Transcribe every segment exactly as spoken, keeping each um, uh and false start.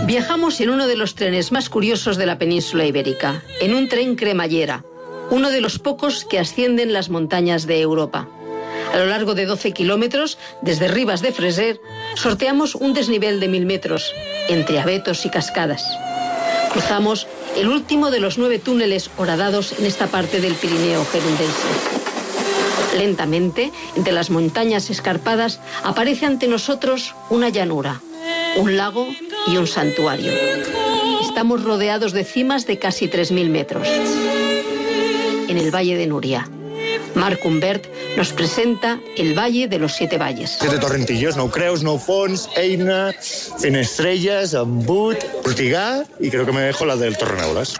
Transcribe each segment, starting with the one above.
Viajamos en uno de los trenes más curiosos de la península ibérica, en un tren cremallera, uno de los pocos que ascienden las montañas de Europa. A lo largo de doce kilómetros, desde Ribas de Freser, sorteamos un desnivel de mil metros, entre abetos y cascadas. Cruzamos el último de los nueve túneles horadados en esta parte del Pirineo gerundense. Lentamente, entre las montañas escarpadas, aparece ante nosotros una llanura, un lago y un santuario. Estamos rodeados de cimas de casi tres mil metros. En el Valle de Núria, Marc Humbert nos presenta el Valle de los Siete Valles. Siete torrentillos, nou creus, nou fons, Eina, Finestrelles, Embut, Ortigà y creo que me dejo la del Torrenaules.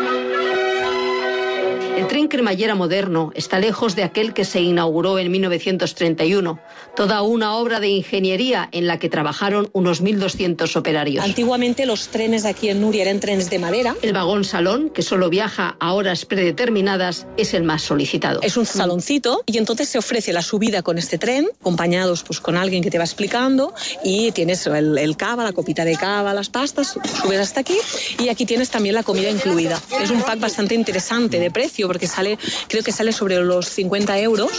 El tren cremallera moderno está lejos de aquel que se inauguró en mil novecientos treinta y uno, toda una obra de ingeniería en la que trabajaron unos mil doscientos operarios. Antiguamente los trenes aquí en Núria eran trenes de madera. El vagón salón, que solo viaja a horas predeterminadas, es el más solicitado. Es un saloncito y entonces se ofrece la subida con este tren, acompañados pues, con alguien que te va explicando, y tienes el, el cava, la copita de cava, las pastas, subes hasta aquí y aquí tienes también la comida incluida. Es un pack bastante interesante de precio porque sale, creo que sale sobre los cincuenta euros.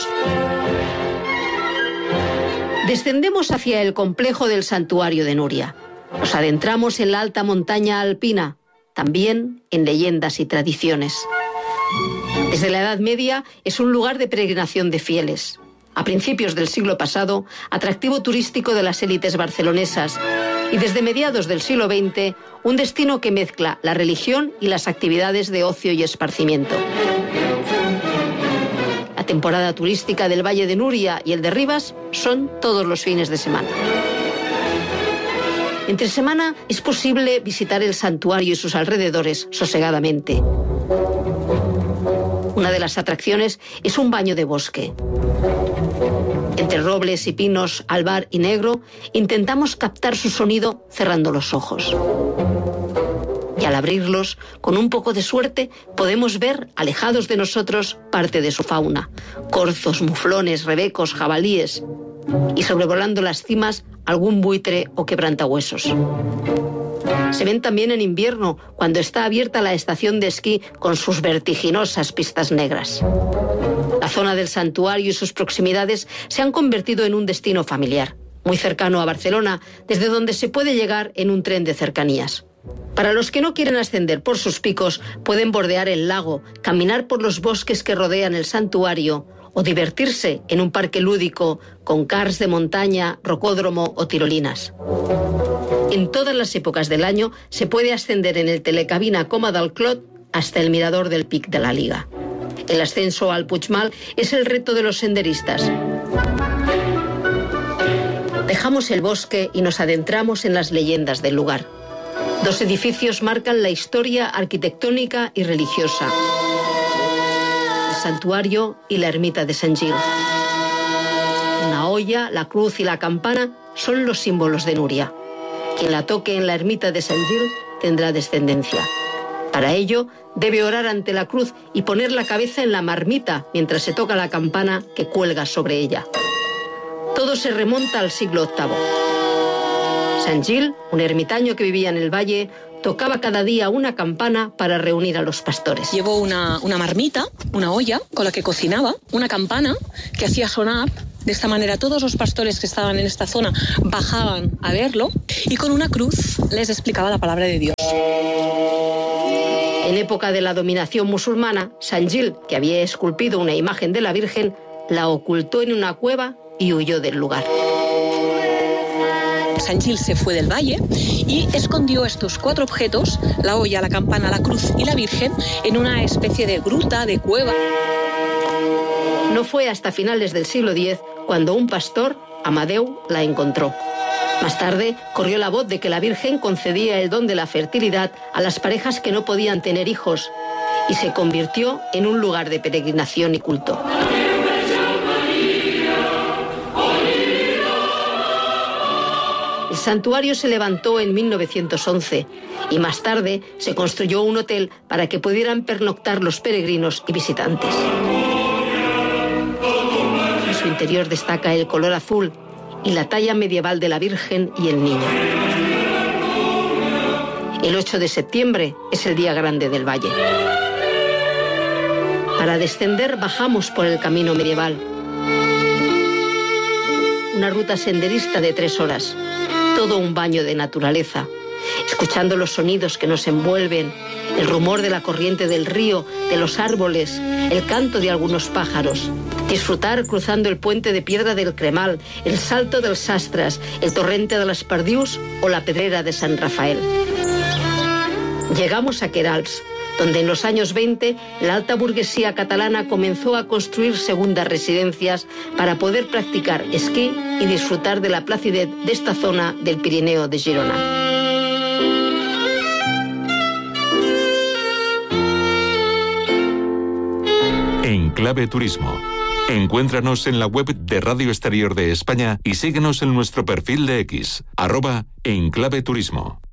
Descendemos hacia el complejo del santuario de Núria. Nos adentramos en la alta montaña alpina, también en leyendas y tradiciones. Desde la Edad Media es un lugar de peregrinación de fieles. A principios del siglo pasado, atractivo turístico de las élites barcelonesas, y desde mediados del siglo veinte, un destino que mezcla la religión y las actividades de ocio y esparcimiento. La temporada turística del Valle de Núria y el de Ribas son todos los fines de semana. Entre semana es posible visitar el santuario y sus alrededores sosegadamente. Una de las atracciones es un baño de bosque. Entre robles y pinos, albar y negro, intentamos captar su sonido cerrando los ojos. Y al abrirlos, con un poco de suerte, podemos ver, alejados de nosotros, parte de su fauna. Corzos, muflones, rebecos, jabalíes. Y sobrevolando las cimas, algún buitre o quebrantahuesos. Se ven también en invierno, cuando está abierta la estación de esquí con sus vertiginosas pistas negras. La zona del santuario y sus proximidades se han convertido en un destino familiar, muy cercano a Barcelona, desde donde se puede llegar en un tren de cercanías. Para los que no quieren ascender por sus picos, pueden bordear el lago, caminar por los bosques que rodean el santuario o divertirse en un parque lúdico con cars de montaña, rocódromo o tirolinas. En todas las épocas del año se puede ascender en el telecabina Coma del Clot hasta el mirador del Pic de la Liga. El ascenso al Puigmal es el reto de los senderistas. Dejamos el bosque y nos adentramos en las leyendas del lugar. Dos edificios marcan la historia arquitectónica y religiosa: el santuario y la ermita de Sant Gil. Una olla, la cruz y la campana son los símbolos de Núria. Quien la toque en la ermita de Sant Gil tendrá descendencia. Para ello, debe orar ante la cruz y poner la cabeza en la marmita mientras se toca la campana que cuelga sobre ella. Todo se remonta al siglo octavo. Sant Gil, un ermitaño que vivía en el valle, tocaba cada día una campana para reunir a los pastores. Llevó una, una marmita, una olla con la que cocinaba, una campana que hacía sonar. De esta manera todos los pastores que estaban en esta zona bajaban a verlo y con una cruz les explicaba la palabra de Dios. En época de la dominación musulmana, Sant Gil, que había esculpido una imagen de la Virgen, la ocultó en una cueva y huyó del lugar. Sant Gil se fue del valle y escondió estos cuatro objetos, la olla, la campana, la cruz y la Virgen, en una especie de gruta, de cueva. No fue hasta finales del siglo diez cuando un pastor, Amadeu, la encontró. Más tarde, corrió la voz de que la Virgen concedía el don de la fertilidad a las parejas que no podían tener hijos y se convirtió en un lugar de peregrinación y culto. El santuario se levantó en mil novecientos once y más tarde se construyó un hotel para que pudieran pernoctar los peregrinos y visitantes. En su interior destaca el color azul y la talla medieval de la Virgen y el Niño. El ocho de septiembre es el día grande del valle. Para descender bajamos por el camino medieval. Una ruta senderista de tres horas. Todo un baño de naturaleza. Escuchando los sonidos que nos envuelven, el rumor de la corriente del río, de los árboles, el canto de algunos pájaros. Disfrutar cruzando el puente de piedra del Cremal, el salto del Sastras, el torrente de las Perdius o la pedrera de San Rafael. Llegamos a Queralbs, donde en los años veinte la alta burguesía catalana comenzó a construir segundas residencias para poder practicar esquí y disfrutar de la placidez de esta zona del Pirineo de Girona. En Clave Turismo. Encuéntranos en la web de Radio Exterior de España y síguenos en nuestro perfil de X, arroba En Clave Turismo.